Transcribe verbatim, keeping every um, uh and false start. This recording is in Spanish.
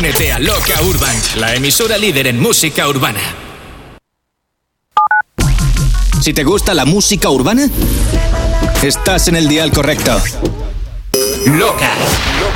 Únete a Loca Urban, la emisora líder en música urbana. Si te gusta la música urbana, estás en el dial correcto. Loca.